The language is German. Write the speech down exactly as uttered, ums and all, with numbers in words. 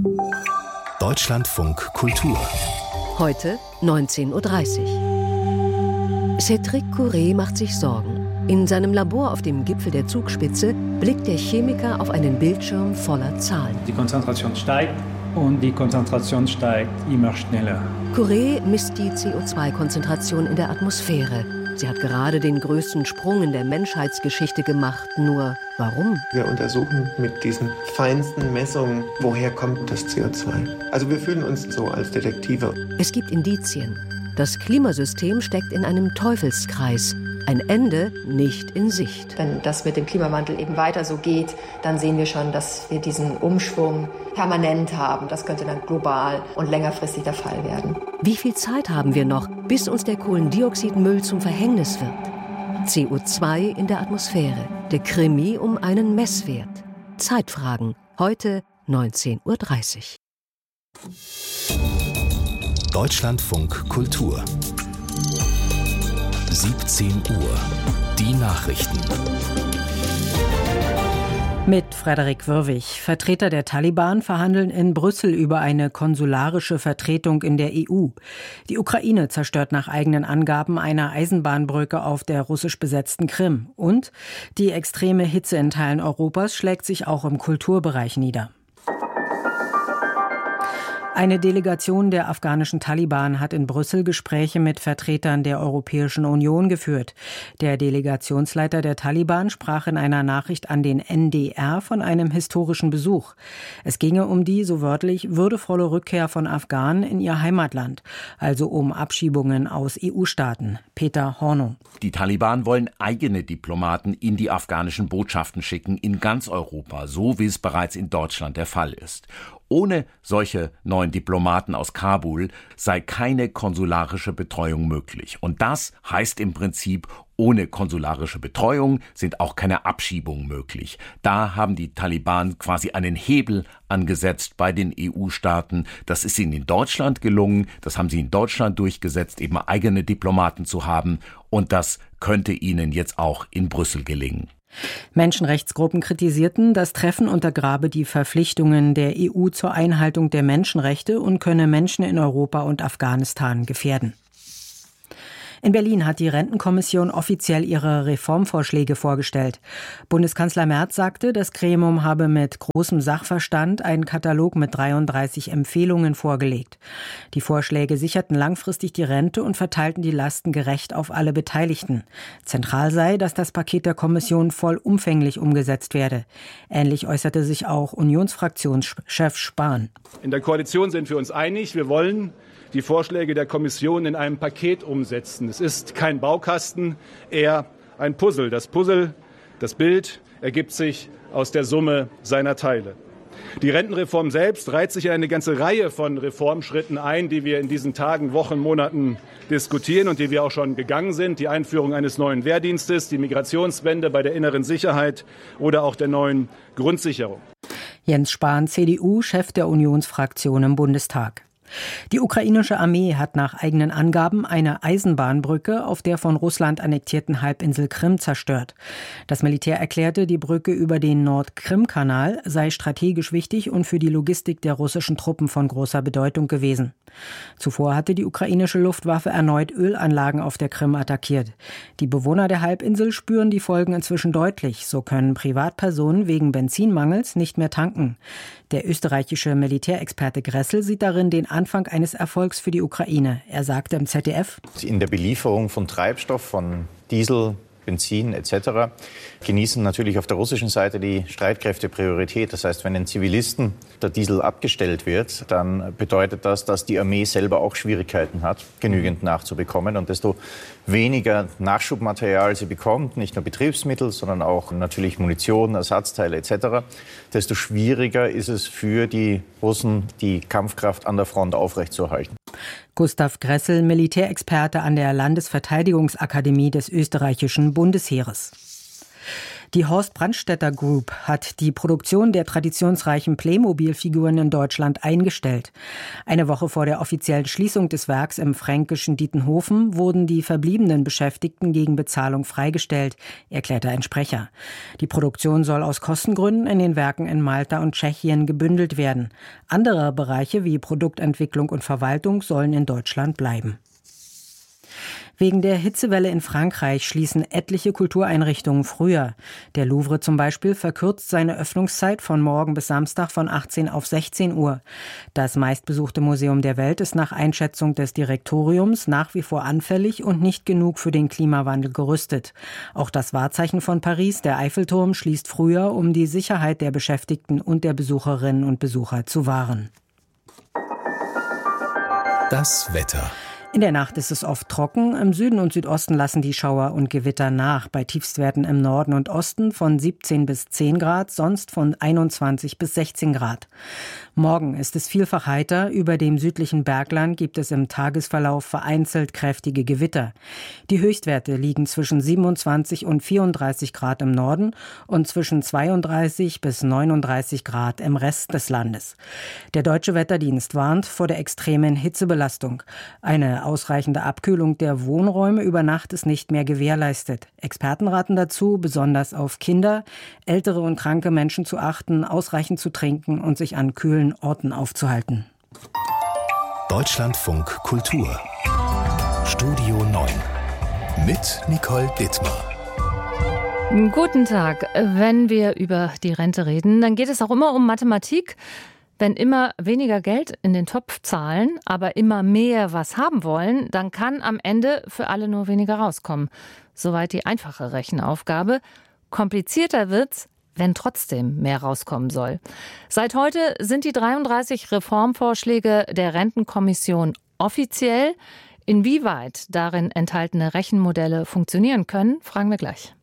Deutschlandfunk Kultur. Heute neunzehn Uhr dreißig. Cédric Courret macht sich Sorgen. In seinem Labor auf dem Gipfel der Zugspitze blickt der Chemiker auf einen Bildschirm voller Zahlen. Die Konzentration steigt und die Konzentration steigt immer schneller. Courret misst die C O zwei Konzentration in der Atmosphäre. Sie hat gerade den größten Sprung in der Menschheitsgeschichte gemacht. Nur warum? Wir untersuchen mit diesen feinsten Messungen, woher kommt das C O zwei. Also wir fühlen uns so als Detektive. Es gibt Indizien. Das Klimasystem steckt in einem Teufelskreis. Ein Ende nicht in Sicht. Wenn das mit dem Klimawandel eben weiter so geht, dann sehen wir schon, dass wir diesen Umschwung permanent haben. Das könnte dann global und längerfristig der Fall werden. Wie viel Zeit haben wir noch, bis uns der Kohlendioxidmüll zum Verhängnis wird? C O zwei in der Atmosphäre. Der Krimi um einen Messwert. Zeitfragen. Heute neunzehn Uhr dreißig. Deutschlandfunk Kultur. siebzehn Uhr. Die Nachrichten. Mit Frederik Wirwig. Vertreter der Taliban verhandeln in Brüssel über eine konsularische Vertretung in der E U. Die Ukraine zerstört nach eigenen Angaben eine Eisenbahnbrücke auf der russisch besetzten Krim. Und die extreme Hitze in Teilen Europas schlägt sich auch im Kulturbereich nieder. Eine Delegation der afghanischen Taliban hat in Brüssel Gespräche mit Vertretern der Europäischen Union geführt. Der Delegationsleiter der Taliban sprach in einer Nachricht an den N D R von einem historischen Besuch. Es ginge um die, so wörtlich, würdevolle Rückkehr von Afghanen in ihr Heimatland, also um Abschiebungen aus E U-Staaten. Peter Hornung. Die Taliban wollen eigene Diplomaten in die afghanischen Botschaften schicken, in ganz Europa, so wie es bereits in Deutschland der Fall ist. Ohne solche neuen Diplomaten aus Kabul sei keine konsularische Betreuung möglich. Und das heißt im Prinzip, ohne konsularische Betreuung sind auch keine Abschiebungen möglich. Da haben die Taliban quasi einen Hebel angesetzt bei den E U-Staaten. Das ist ihnen in Deutschland gelungen. Das haben sie in Deutschland durchgesetzt, eben eigene Diplomaten zu haben. Und das könnte ihnen jetzt auch in Brüssel gelingen. Menschenrechtsgruppen kritisierten, das Treffen untergrabe die Verpflichtungen der E U zur Einhaltung der Menschenrechte und könne Menschen in Europa und Afghanistan gefährden. In Berlin hat die Rentenkommission offiziell ihre Reformvorschläge vorgestellt. Bundeskanzler Merz sagte, das Gremium habe mit großem Sachverstand einen Katalog mit dreiunddreißig Empfehlungen vorgelegt. Die Vorschläge sicherten langfristig die Rente und verteilten die Lasten gerecht auf alle Beteiligten. Zentral sei, dass das Paket der Kommission vollumfänglich umgesetzt werde. Ähnlich äußerte sich auch Unionsfraktionschef Spahn. In der Koalition sind wir uns einig, wir wollen die Vorschläge der Kommission in einem Paket umsetzen. Es ist kein Baukasten, eher ein Puzzle. Das Puzzle, das Bild, ergibt sich aus der Summe seiner Teile. Die Rentenreform selbst reiht sich in eine ganze Reihe von Reformschritten ein, die wir in diesen Tagen, Wochen, Monaten diskutieren und die wir auch schon gegangen sind. Die Einführung eines neuen Wehrdienstes, die Migrationswende bei der inneren Sicherheit oder auch der neuen Grundsicherung. Jens Spahn, C D U, Chef der Unionsfraktion im Bundestag. Die ukrainische Armee hat nach eigenen Angaben eine Eisenbahnbrücke auf der von Russland annektierten Halbinsel Krim zerstört. Das Militär erklärte, die Brücke über den Nord-Krim-Kanal sei strategisch wichtig und für die Logistik der russischen Truppen von großer Bedeutung gewesen. Zuvor hatte die ukrainische Luftwaffe erneut Ölanlagen auf der Krim attackiert. Die Bewohner der Halbinsel spüren die Folgen inzwischen deutlich. So können Privatpersonen wegen Benzinmangels nicht mehr tanken. Der österreichische Militärexperte Gressel sieht darin den Anfang eines Erfolgs für die Ukraine. Er sagte im Z D F: In der Belieferung von Treibstoff, von Diesel, Benzin et cetera genießen natürlich auf der russischen Seite die Streitkräfte Priorität. Das heißt, wenn den Zivilisten der Diesel abgestellt wird, dann bedeutet das, dass die Armee selber auch Schwierigkeiten hat, genügend nachzubekommen. Und desto weniger Nachschubmaterial sie bekommt, nicht nur Betriebsmittel, sondern auch natürlich Munition, Ersatzteile et cetera, desto schwieriger ist es für die Russen, die Kampfkraft an der Front aufrechtzuerhalten. Gustav Gressel, Militärexperte an der Landesverteidigungsakademie des österreichischen Bundesheeres. Die Horst Brandstätter Group hat die Produktion der traditionsreichen Playmobil-Figuren in Deutschland eingestellt. Eine Woche vor der offiziellen Schließung des Werks im fränkischen Dietenhofen wurden die verbliebenen Beschäftigten gegen Bezahlung freigestellt, erklärte ein Sprecher. Die Produktion soll aus Kostengründen in den Werken in Malta und Tschechien gebündelt werden. Andere Bereiche wie Produktentwicklung und Verwaltung sollen in Deutschland bleiben. Wegen der Hitzewelle in Frankreich schließen etliche Kultureinrichtungen früher. Der Louvre zum Beispiel verkürzt seine Öffnungszeit von morgen bis Samstag von achtzehn auf sechzehn Uhr. Das meistbesuchte Museum der Welt ist nach Einschätzung des Direktoriums nach wie vor anfällig und nicht genug für den Klimawandel gerüstet. Auch das Wahrzeichen von Paris, der Eiffelturm, schließt früher, um die Sicherheit der Beschäftigten und der Besucherinnen und Besucher zu wahren. Das Wetter. In der Nacht ist es oft trocken. Im Süden und Südosten lassen die Schauer und Gewitter nach. Bei Tiefstwerten im Norden und Osten von siebzehn bis zehn Grad, sonst von einundzwanzig bis sechzehn Grad. Morgen ist es vielfach heiter. Über dem südlichen Bergland gibt es im Tagesverlauf vereinzelt kräftige Gewitter. Die Höchstwerte liegen zwischen siebenundzwanzig und vierunddreißig Grad im Norden und zwischen zweiunddreißig bis neununddreißig Grad im Rest des Landes. Der Deutsche Wetterdienst warnt vor der extremen Hitzebelastung. Eine ausreichende Abkühlung der Wohnräume über Nacht ist nicht mehr gewährleistet. Experten raten dazu, besonders auf Kinder, ältere und kranke Menschen zu achten, ausreichend zu trinken und sich an kühlen Orten aufzuhalten. Deutschlandfunk Kultur. Studio neun. Mit Nicole Dittmar. Guten Tag. Wenn wir über die Rente reden, dann geht es auch immer um Mathematik. Wenn immer weniger Geld in den Topf zahlen, aber immer mehr was haben wollen, dann kann am Ende für alle nur weniger rauskommen. Soweit die einfache Rechenaufgabe. Komplizierter wird's, wenn trotzdem mehr rauskommen soll. Seit heute sind die dreiunddreißig Reformvorschläge der Rentenkommission offiziell. Inwieweit darin enthaltene Rechenmodelle funktionieren können, fragen wir gleich.